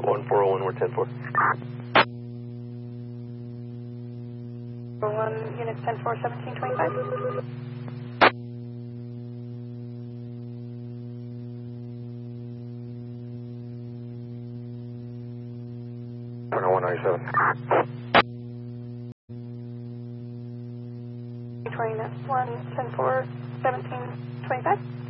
1401, we're 10-4. 1, units 10-4, 1725. 197. 1, 10-4, 1725.